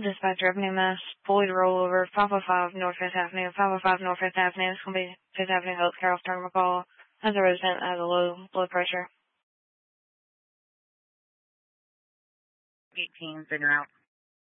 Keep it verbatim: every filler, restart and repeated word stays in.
Dispatch Revenue Mass, fully to roll over, five oh five North Fifth Avenue, five oh five North Fifth Avenue. This will be Fifth Avenue Healthcare off terminal call. As a resident has a low blood pressure. eighteen's in route.